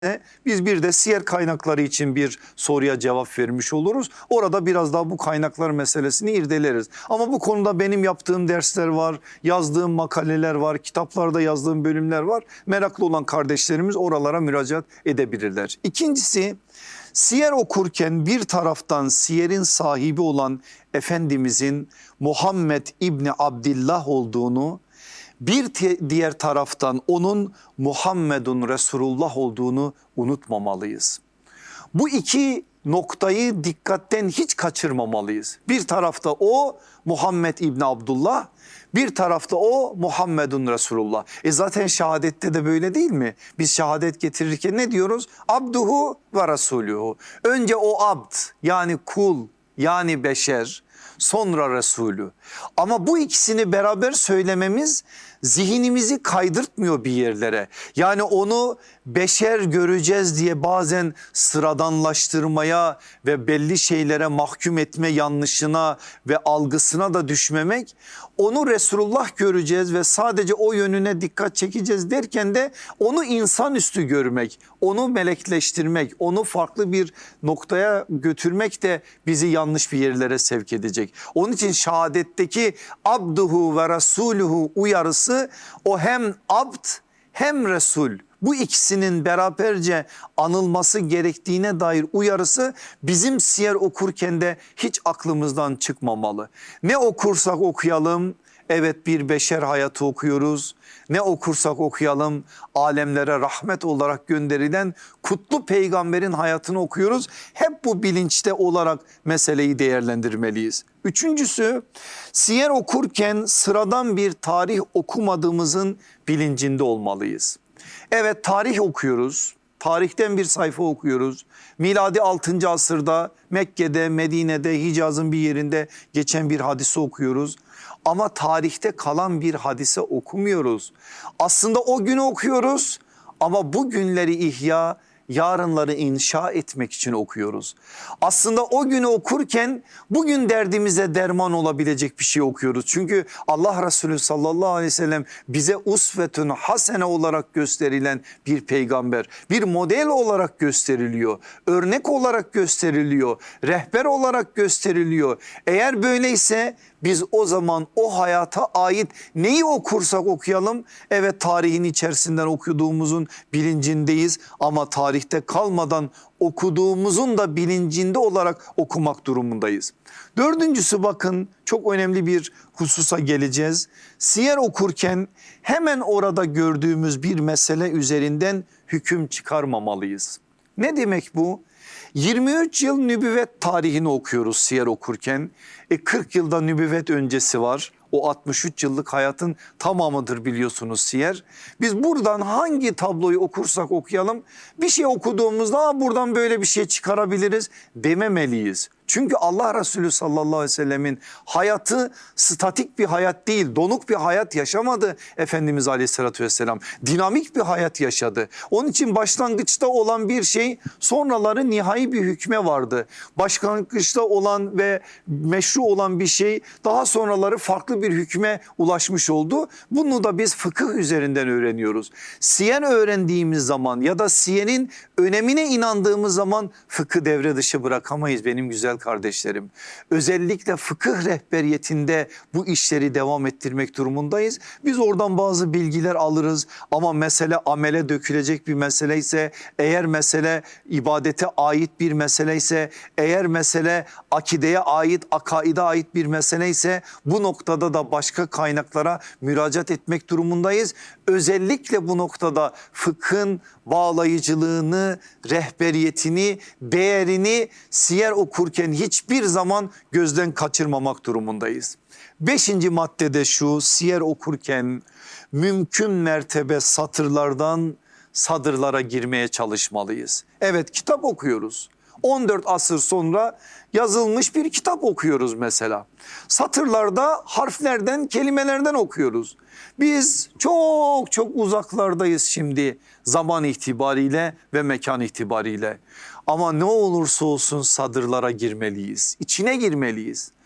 biz bir de siyer kaynakları için bir soruya cevap vermiş oluruz. Orada biraz daha bu kaynaklar meselesini irdeleriz. Ama bu konuda benim yaptığım dersler var, yazdığım makaleler var, kitaplarda yazdığım bölümler var. Meraklı olan kardeşlerimiz oralara müracaat edebilirler. İkincisi, siyer okurken bir taraftan siyerin sahibi olan Efendimizin Muhammed İbni Abdillah olduğunu, bir diğer taraftan onun Muhammedun Resulullah olduğunu unutmamalıyız. Bu iki noktayı dikkatten hiç kaçırmamalıyız. Bir tarafta o Muhammed İbni Abdullah, bir tarafta o Muhammedun Resulullah. Zaten şehadette de böyle değil mi? Biz şehadet getirirken ne diyoruz? Abduhu ve Resuluhu. Önce o abd, yani kul, yani beşer, sonra Resulü. Ama bu ikisini beraber söylememiz zihnimizi kaydırtmıyor bir yerlere. Yani onu beşer göreceğiz diye bazen sıradanlaştırmaya ve belli şeylere mahkum etme yanlışına ve algısına da düşmemek, onu Resulullah göreceğiz ve sadece o yönüne dikkat çekeceğiz derken de onu insanüstü görmek, onu melekleştirmek, onu farklı bir noktaya götürmek de bizi yanlış bir yerlere sevk edecek. Onun için şehadetteki abduhu ve rasuluhu uyarısı, o hem abd hem Resul, bu ikisinin beraberce anılması gerektiğine dair uyarısı bizim siyer okurken de hiç aklımızdan çıkmamalı. Ne okursak okuyalım, evet, bir beşer hayatı okuyoruz. Ne okursak okuyalım, alemlere rahmet olarak gönderilen kutlu peygamberin hayatını okuyoruz. Hep bu bilinçte olarak meseleyi değerlendirmeliyiz. Üçüncüsü, siyer okurken sıradan bir tarih okumadığımızın bilincinde olmalıyız. Evet, tarih okuyoruz. Tarihten bir sayfa okuyoruz. Miladi 6. asırda Mekke'de, Medine'de, Hicaz'ın bir yerinde geçen bir hadise okuyoruz. Ama tarihte kalan bir hadise okumuyoruz. Aslında o günü okuyoruz ama bu günleri ihya, yarınları inşa etmek için okuyoruz. Aslında o günü okurken bugün derdimize derman olabilecek bir şey okuyoruz. Çünkü Allah Resulü sallallahu aleyhi ve sellem bize usvetün hasene olarak gösterilen bir peygamber. Bir model olarak gösteriliyor, örnek olarak gösteriliyor, rehber olarak gösteriliyor. Eğer böyleyse biz o zaman o hayata ait neyi okursak okuyalım, evet, tarihin içerisinden okuduğumuzun bilincindeyiz ama tarihte kalmadan okuduğumuzun da bilincinde olarak okumak durumundayız. Dördüncüsü, bakın, çok önemli bir hususa geleceğiz. Siyer okurken hemen orada gördüğümüz bir mesele üzerinden hüküm çıkarmamalıyız. Ne demek bu? 23 yıl nübüvvet tarihini okuyoruz siyer okurken. 40 yılda nübüvvet öncesi var. O 63 yıllık hayatın tamamıdır biliyorsunuz siyer. Biz buradan hangi tabloyu okursak okuyalım, bir şey okuduğumuzda buradan böyle bir şey çıkarabiliriz dememeliyiz. Çünkü Allah Resulü sallallahu aleyhi ve sellemin hayatı statik bir hayat değil, donuk bir hayat yaşamadı Efendimiz aleyhissalatü vesselam. Dinamik bir hayat yaşadı. Onun için başlangıçta olan bir şey sonraları nihai bir hükme vardı. Başlangıçta olan ve meşru olan bir şey daha sonraları farklı bir hükme ulaşmış oldu. Bunu da biz fıkıh üzerinden öğreniyoruz. Siyer öğrendiğimiz zaman ya da siyerin önemine inandığımız zaman fıkı devre dışı bırakamayız benim güzel kardeşlerim. Özellikle fıkıh rehberiyetinde bu işleri devam ettirmek durumundayız. Biz oradan bazı bilgiler alırız ama mesele amele dökülecek bir mesele ise, eğer mesele ibadete ait bir mesele ise, eğer mesele akideye ait, akaide ait bir mesele ise bu noktada da başka kaynaklara müracaat etmek durumundayız. Özellikle bu noktada fıkhın bağlayıcılığını, rehberiyetini, değerini siyer okurken hiçbir zaman gözden kaçırmamak durumundayız. 5. maddede şu: siyer okurken mümkün mertebe satırlardan sadırlara girmeye çalışmalıyız. Evet, kitap okuyoruz. 14 asır sonra yazılmış bir kitap okuyoruz mesela. Satırlarda harflerden, kelimelerden okuyoruz. Biz çok çok uzaklardayız şimdi zaman itibariyle ve mekan itibariyle. Ama ne olursa olsun sadırlara girmeliyiz, içine girmeliyiz.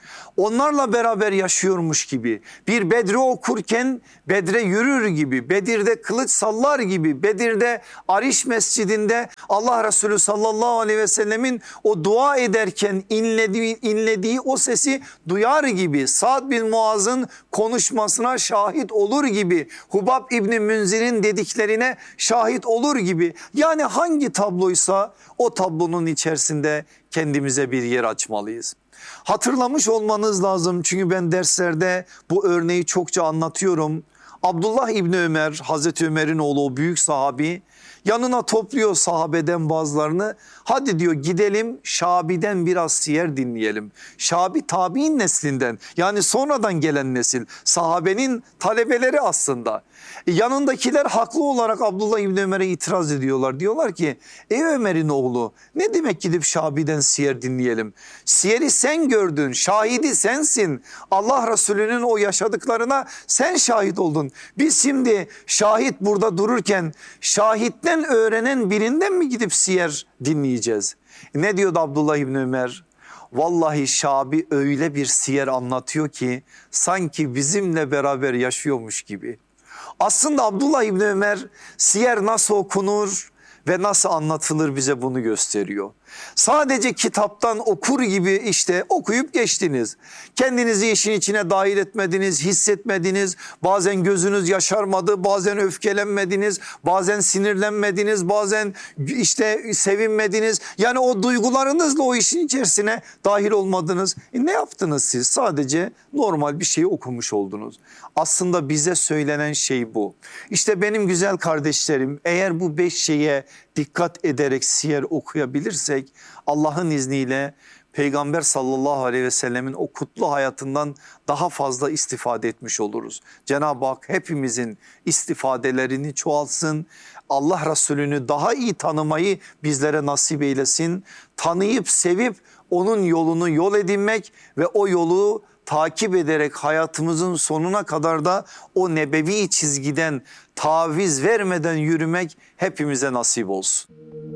Onlarla beraber yaşıyormuş gibi, bir Bedri okurken Bedre yürür gibi, Bedir'de kılıç sallar gibi, Bedir'de Ariş Mescidinde Allah Resulü sallallahu aleyhi ve sellemin o dua ederken inlediği o sesi duyar gibi, Sa'd bin Muaz'ın konuşmasına şahit olur gibi, Hubab İbni Münzir'in dediklerine şahit olur gibi. Yani hangi tabloysa o tablonun içerisinde kendimize bir yer açmalıyız. Hatırlamış olmanız lazım, çünkü ben derslerde bu örneği çokça anlatıyorum. Abdullah İbni Ömer, Hazreti Ömer'in oğlu, o büyük sahabi, yanına topluyor sahabeden bazılarını. Hadi diyor gidelim Şabi'den biraz siyer dinleyelim. Şabi tabi'in neslinden, yani sonradan gelen nesil, sahabenin talebeleri aslında. Yanındakiler haklı olarak Abdullah İbni Ömer'e itiraz ediyorlar. Diyorlar ki ey Ömer'in oğlu, ne demek gidip Şabi'den siyer dinleyelim? Siyeri sen gördün, şahidi sensin. Allah Resulü'nün o yaşadıklarına sen şahit oldun. Biz şimdi şahit burada dururken şahitten öğrenen birinden mi gidip siyer dinleyeceğiz? Ne diyordu Abdullah İbni Ömer? Vallahi Şabi öyle bir siyer anlatıyor ki sanki bizimle beraber yaşıyormuş gibi. Aslında Abdullah İbni Ömer siyer nasıl okunur ve nasıl anlatılır bize bunu gösteriyor. Sadece kitaptan okur gibi işte okuyup geçtiniz. Kendinizi işin içine dahil etmediniz, hissetmediniz. Bazen gözünüz yaşarmadı, bazen öfkelenmediniz, bazen sinirlenmediniz, bazen işte sevinmediniz. Yani o duygularınızla o işin içerisine dahil olmadınız. Ne yaptınız siz? Sadece normal bir şeyi okumuş oldunuz. Aslında bize söylenen şey bu. İşte benim güzel kardeşlerim, eğer bu 5 şeye dikkat ederek siyer okuyabilirsek Allah'ın izniyle Peygamber sallallahu aleyhi ve sellemin o kutlu hayatından daha fazla istifade etmiş oluruz. Cenab-ı Hak hepimizin istifadelerini çoğalsın. Allah Resulü'nü daha iyi tanımayı bizlere nasip eylesin. Tanıyıp sevip onun yolunu yol edinmek ve o yolu takip ederek hayatımızın sonuna kadar da o nebevi çizgiden taviz vermeden yürümek hepimize nasip olsun.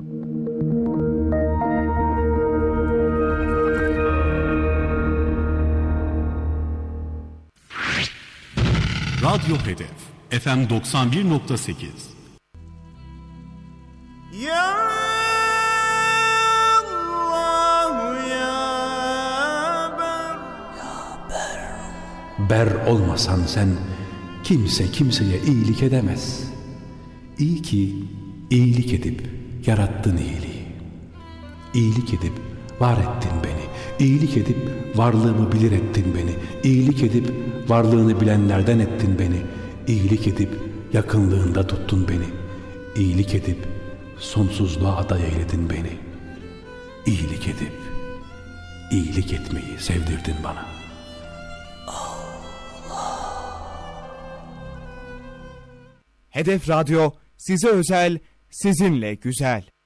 Radyo Hedef FM 91.8. Ya Allah ya Ber olmasan sen kimse kimseye iyilik edemez. İyi ki iyilik edip yarattın iyiliği. İyilik edip var ettin beni. İyilik edip varlığımı bilir ettin beni. İyilik edip varlığını bilenlerden ettin beni. İyilik edip yakınlığında tuttun beni. İyilik edip sonsuzluğa aday eyledin beni. İyilik edip iyilik etmeyi sevdirdin bana. Hedef Radyo size özel, sizinle güzel.